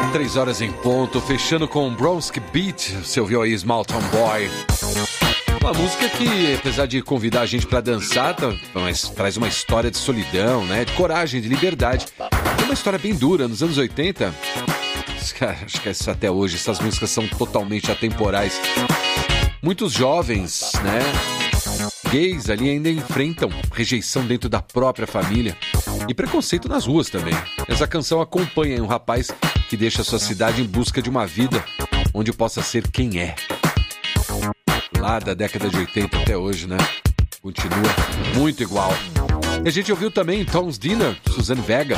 3 horas em ponto, fechando com Bronski Beat. Você ouviu aí Small Town Boy. Uma música que, apesar de convidar a gente pra dançar, mas traz uma história de solidão, né? De coragem, de liberdade. É uma história bem dura. Nos anos 80, acho que isso até hoje, essas músicas são totalmente atemporais. Muitos jovens, né? Gays ali ainda enfrentam rejeição dentro da própria família e preconceito nas ruas também. Essa canção acompanha um rapaz que deixa sua cidade em busca de uma vida onde possa ser quem é. Lá da década de 80 até hoje, né? Continua muito igual. E a gente ouviu também Tom's Dinner, Suzanne Vega.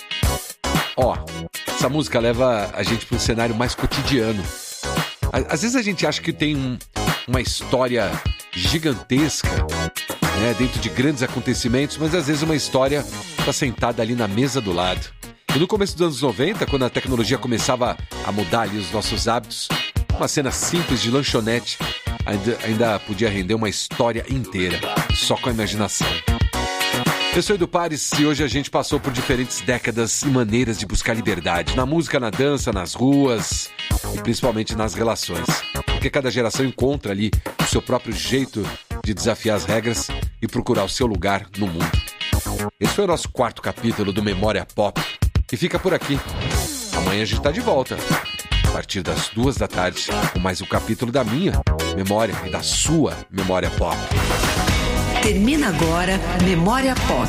Essa música leva a gente para um cenário mais cotidiano. Às vezes a gente acha que tem uma história gigantesca, né, dentro de grandes acontecimentos, mas às vezes uma história está sentada ali na mesa do lado. E no começo dos anos 90, quando a tecnologia começava a mudar ali os nossos hábitos, uma cena simples de lanchonete ainda podia render uma história inteira, só com a imaginação. Eu sou Edu Pares e hoje a gente passou por diferentes décadas e maneiras de buscar liberdade, na música, na dança, nas ruas e principalmente nas relações. Porque cada geração encontra ali o seu próprio jeito de desafiar as regras e procurar o seu lugar no mundo. Esse foi o nosso 4º capítulo do Memória Pop, que fica por aqui. Amanhã a gente tá de volta, a partir das 2 da tarde, com mais um capítulo da minha memória e da sua Memória Pop. Termina agora Memória Pop.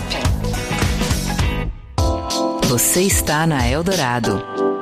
Você está na Eldorado.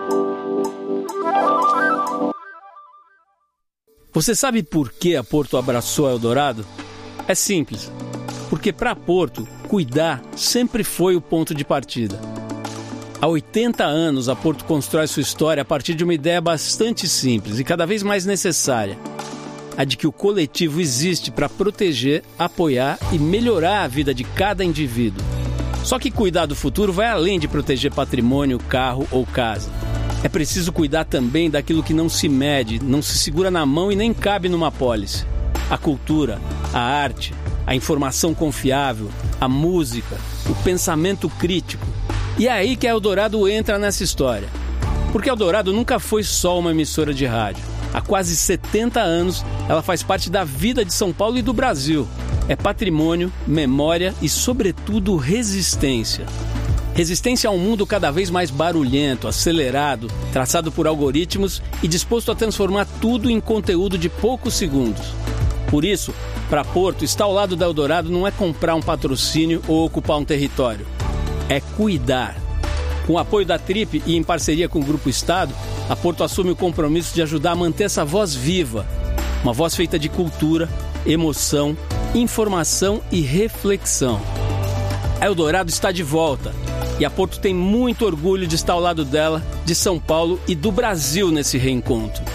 Você sabe por que a Porto abraçou a Eldorado? É simples. Porque para a Porto, cuidar sempre foi o ponto de partida. Há 80 anos, a Porto constrói sua história a partir de uma ideia bastante simples e cada vez mais necessária. A de que o coletivo existe para proteger, apoiar e melhorar a vida de cada indivíduo. Só que cuidar do futuro vai além de proteger patrimônio, carro ou casa. É preciso cuidar também daquilo que não se mede, não se segura na mão e nem cabe numa apólice. A cultura, a arte, a informação confiável, a música, o pensamento crítico. E é aí que a Eldorado entra nessa história. Porque a Eldorado nunca foi só uma emissora de rádio. Há quase 70 anos, ela faz parte da vida de São Paulo e do Brasil. É patrimônio, memória e, sobretudo, resistência. Resistência a um mundo cada vez mais barulhento, acelerado, traçado por algoritmos e disposto a transformar tudo em conteúdo de poucos segundos. Por isso, para Porto, estar ao lado da Eldorado não é comprar um patrocínio ou ocupar um território. É cuidar. Com o apoio da Trip e em parceria com o Grupo Estado, a Porto assume o compromisso de ajudar a manter essa voz viva. Uma voz feita de cultura, emoção, informação e reflexão. A Eldorado está de volta e a Porto tem muito orgulho de estar ao lado dela, de São Paulo e do Brasil nesse reencontro.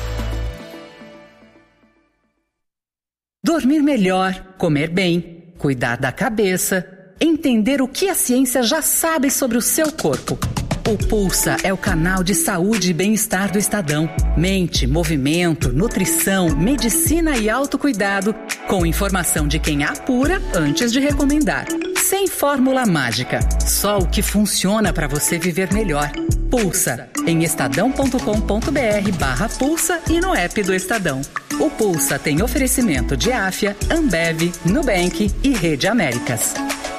Dormir melhor, comer bem, cuidar da cabeça, entender o que a ciência já sabe sobre o seu corpo. O Pulsa é o canal de saúde e bem-estar do Estadão. Mente, movimento, nutrição, medicina e autocuidado, com informação de quem apura antes de recomendar. Sem fórmula mágica, só o que funciona para você viver melhor. Pulsa, em estadão.com.br/pulsa e no app do Estadão. O Pulsa tem oferecimento de Áfia, Ambev, Nubank e Rede Américas.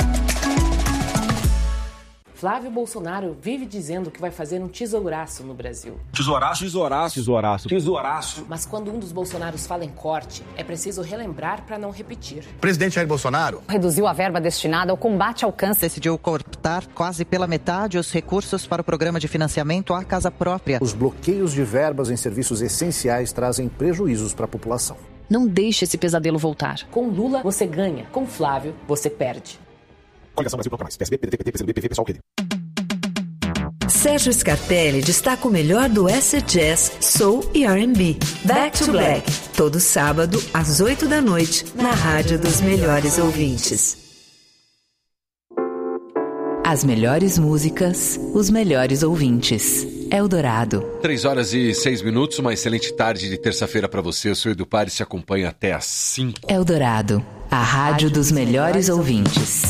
Flávio Bolsonaro vive dizendo que vai fazer um tesouraço no Brasil. Tesouraço? Tesouraço. Tesouraço. Tesouraço. Mas quando um dos Bolsonaros fala em corte, é preciso relembrar para não repetir. O presidente Jair Bolsonaro reduziu a verba destinada ao combate ao câncer. Decidiu cortar quase pela metade os recursos para o programa de financiamento à casa própria. Os bloqueios de verbas em serviços essenciais trazem prejuízos para a população. Não deixe esse pesadelo voltar. Com Lula, você ganha. Com Flávio, você perde. Coligação Brasil Proclamais. PSB, PDT, PCdoB, PSOL, QD. Sérgio Scarpelli destaca o melhor do acid jazz, soul e R&B. Back to Black, todo sábado às 8 da noite, na Rádio dos Melhores Ouvintes. As melhores músicas, os melhores ouvintes. Eldorado. 3 horas e 6 minutos, uma excelente tarde de terça-feira para você. Eu sou Edu Pares e te acompanho até às 5. Eldorado, a rádio dos melhores ouvintes.